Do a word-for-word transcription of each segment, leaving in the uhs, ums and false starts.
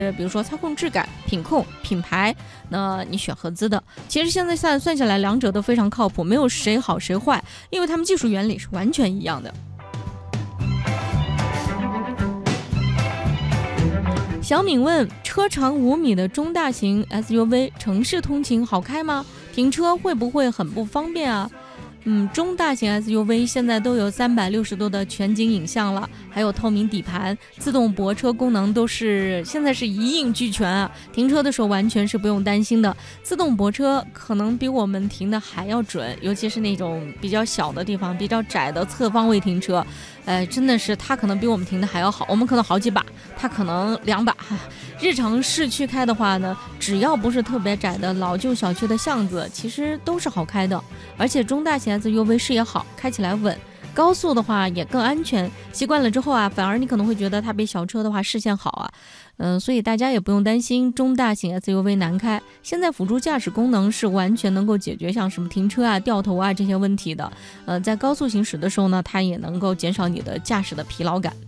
比如说操控质感、品控、品牌，那你选合资的。其实现在算算下来，两者都非常靠谱，没有谁好谁坏，因为他们技术原理是完全一样的。小敏问：车长五米的中大型 S U V 城市通勤好开吗？停车会不会很不方便啊？嗯，中大型 S U V 现在都有三百六十度的全景影像了，还有透明底盘，自动泊车功能都是现在是一应俱全啊！停车的时候完全是不用担心的，自动泊车可能比我们停的还要准，尤其是那种比较小的地方、比较窄的侧方位停车，呃，真的是它可能比我们停的还要好，我们可能好几把，它可能两把。日常市区开的话呢，只要不是特别窄的老旧小区的巷子，其实都是好开的。而且中大型 S U V 视野好，开起来稳，高速的话也更安全。习惯了之后啊，反而你可能会觉得它比小车的话视线好啊。嗯、呃，所以大家也不用担心中大型 S U V 难开。现在辅助驾驶功能是完全能够解决像什么停车啊、掉头啊这些问题的。呃，在高速行驶的时候呢，它也能够减少你的驾驶的疲劳感。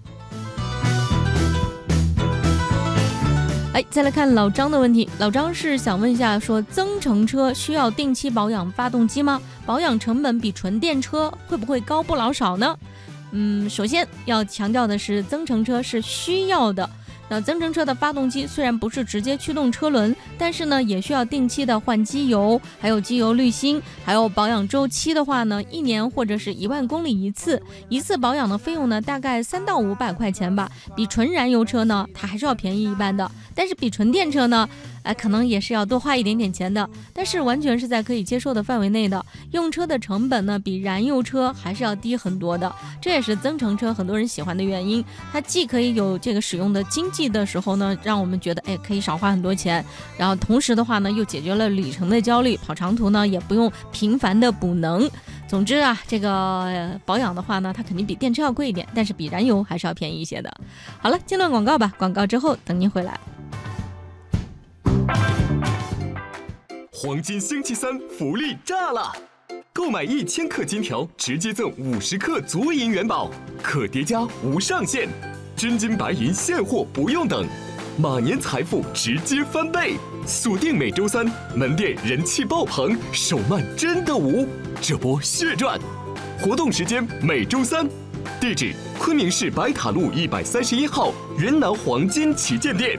哎，再来看老张的问题。老张是想问一下，说增程车需要定期保养发动机吗？保养成本比纯电车会不会高不老少呢？嗯，首先要强调的是，增程车是需要的。那增程车的发动机虽然不是直接驱动车轮，但是呢，也需要定期的换机油，还有机油滤芯，还有保养周期的话呢，一年或者是一万公里一次，一次保养的费用呢，大概三到五百块钱吧，比纯燃油车呢，它还是要便宜一半的。但是比纯电车呢，哎，可能也是要多花一点点钱的，但是完全是在可以接受的范围内的。用车的成本呢，比燃油车还是要低很多的，这也是增程车很多人喜欢的原因。它既可以有这个使用的经济的时候呢，让我们觉得哎可以少花很多钱，然后同时的话呢，又解决了里程的焦虑，跑长途呢也不用频繁的补能。总之啊，这个、呃、保养的话呢，它肯定比电车要贵一点，但是比燃油还是要便宜一些的。好了，进段广告吧，广告之后等您回来。 黄金星期三福利炸了！购买一千克金条，直接赠五十克足银元宝，可叠加无上限，真金白银现货不用等，马年财富直接翻倍！锁定每周三，门店人气爆棚，手慢真的无，这波血赚！活动时间每周三，地址昆明市白塔路一百三十一号云南黄金旗舰店。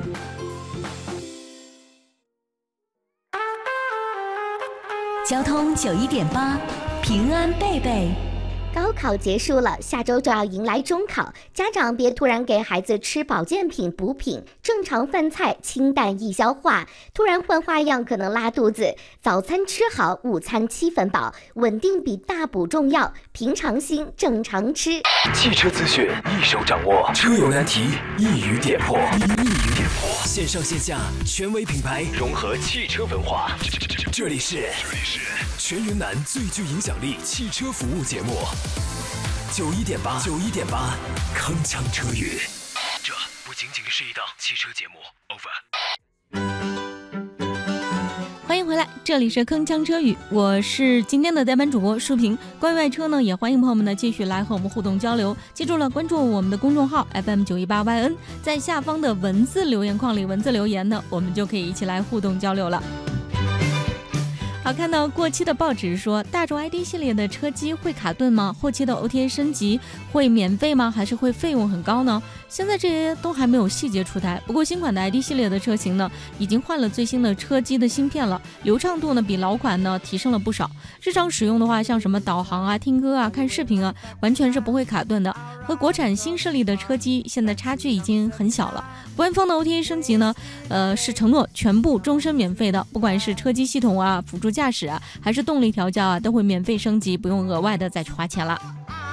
交通九一点八，平安贝贝。 高考结束了，下周就要迎来中考，家长别突然给孩子吃保健品补品，正常饭菜清淡易消化，突然换花样可能拉肚子。早餐吃好，午餐七分饱，稳定比大补重要，平常心正常吃。 汽车资讯一手掌握，车友难题一语点破，一语点破。线上线下权威品牌融合汽车文化，这里是全云南最具影响力汽车服务节目。九一点八，九一点八，铿锵车语。这不仅仅是一档汽车节目。Over。 欢迎回来，这里是铿锵车语，我是今天的代班主播舒平。关于爱车呢，也欢迎朋友们呢继续来和我们互动交流。记住了，关注我们的公众号 F M 九一八 Y N， 在下方的文字留言框里文字留言呢，我们就可以一起来互动交流了。好，看到过期的报纸说，大众 I D 系列的车机会卡顿吗？后期的 O T A 升级会免费吗？还是会费用很高呢？现在这些都还没有细节出台。不过新款的 I D 系列的车型呢，已经换了最新的车机的芯片了，流畅度呢比老款呢提升了不少。日常使用的话，像什么导航啊、听歌啊、看视频啊，完全是不会卡顿的。和国产新势力的车机现在差距已经很小了。官方的 O T A 升级呢，呃是承诺全部终身免费的，不管是车机系统啊、辅助驾驶啊，还是动力调教啊，都会免费升级，不用额外的再去花钱了。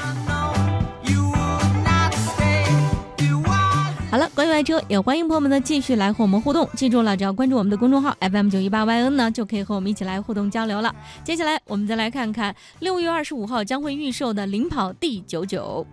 好了，关于爱车，也欢迎朋友们呢继续来和我们互动。记住了，只要关注我们的公众号 F M 九一八 Y N 呢，就可以和我们一起来互动交流了。接下来我们再来看看六月二十五号将会预售的领跑 D 九九。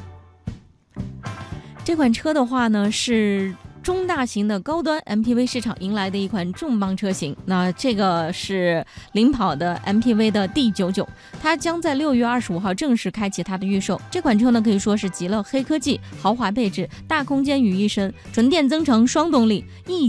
这款车的话呢，是中大型的高端 M P V 市场迎来的一款重磅车型。那这个是领跑的 M P V 的 D 九九， 它将在六月二十五号正式开启它的预售。这款车呢，可以说是集了黑科技、豪华配置、大空间于一身，纯电增程双动力，一